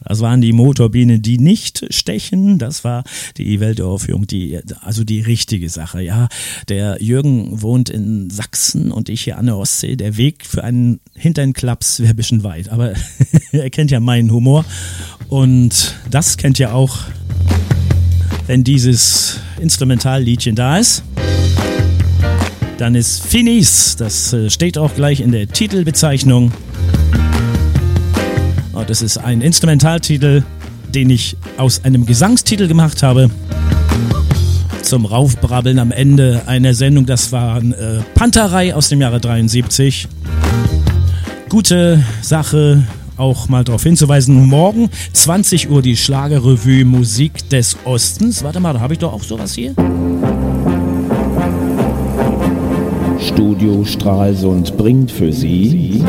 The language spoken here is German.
Das waren die Motorbienen, die nicht stechen. Das war die Weltaufführung, also die richtige Sache. Ja, der Jürgen wohnt in Sachsen und ich hier an der Ostsee. Der Weg für einen Hinternklaps wäre ein bisschen weit, aber er kennt ja meinen Humor und das kennt ja auch, wenn dieses Instrumentalliedchen da ist. Dann ist Finis, das steht auch gleich in der Titelbezeichnung. Und das ist ein Instrumentaltitel, den ich aus einem Gesangstitel gemacht habe. Zum Raufbrabbeln am Ende einer Sendung, das war Panterei aus dem Jahre 73. Gute Sache, auch mal darauf hinzuweisen, morgen 20 Uhr die Schlagerrevue Musik des Ostens. Warte mal, da habe ich doch auch sowas hier. Studio Stralsund bringt für Sie